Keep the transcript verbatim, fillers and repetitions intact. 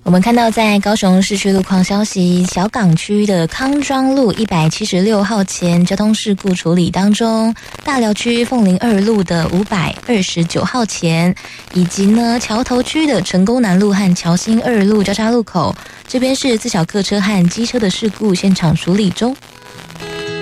我们看到在高雄市区路况消息，小港区的康庄路一百七十六号前交通事故处理当中，大寮区凤林二路的五百二十九号前，以及呢桥头区的成功南路和桥新二路交叉路口，这边是自小客车和机车的事故现场处理中。